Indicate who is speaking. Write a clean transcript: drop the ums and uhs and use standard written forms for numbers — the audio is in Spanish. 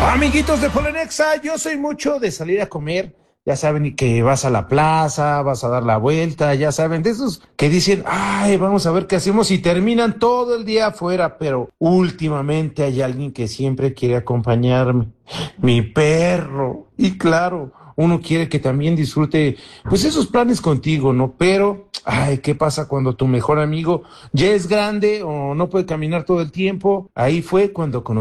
Speaker 1: Amiguitos de Polenexa, yo soy mucho de salir a comer. Ya saben, y que vas a la plaza, vas a dar la vuelta, ya saben, de esos que dicen, ay, vamos a ver qué hacemos y terminan todo el día afuera, pero últimamente hay alguien que siempre quiere acompañarme, mi perro. Y claro, uno quiere que también disfrute, pues esos planes contigo, ¿no? Pero, ay, ¿qué pasa cuando tu mejor amigo ya es grande o no puede caminar todo el tiempo? Ahí fue cuando conocí